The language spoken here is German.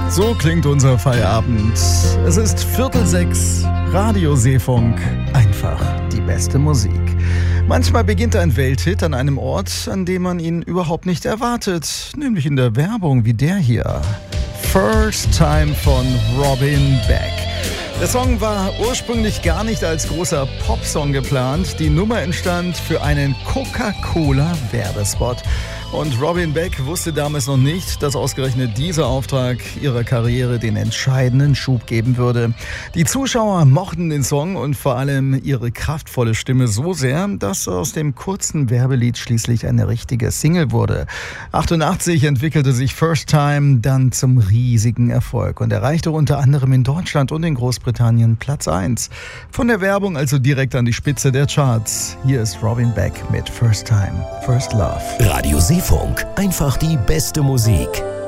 So klingt unser Feierabend. Es ist 5:45, Radio Seefunk, einfach die beste Musik. Manchmal beginnt ein Welthit an einem Ort, an dem man ihn überhaupt nicht erwartet, nämlich in der Werbung wie der hier. First Time von Robin Beck. Der Song war ursprünglich gar nicht als großer Popsong geplant. Die Nummer entstand für einen Coca-Cola-Werbespot. Und Robin Beck wusste damals noch nicht, dass ausgerechnet dieser Auftrag ihrer Karriere den entscheidenden Schub geben würde. Die Zuschauer mochten den Song und vor allem ihre kraftvolle Stimme so sehr, dass aus dem kurzen Werbelied schließlich eine richtige Single wurde. 88 entwickelte sich First Time dann zum riesigen Erfolg und erreichte unter anderem in Deutschland und in Großbritannien Platz 1. Von der Werbung also direkt an die Spitze der Charts. Hier ist Robin Beck mit First Time, First Love. Radio Seefunk, einfach die beste Musik.